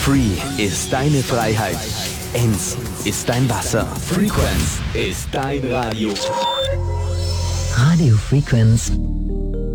Free ist deine Freiheit. Enz ist dein Wasser. Frequenz ist dein Radio. Radio Frequenz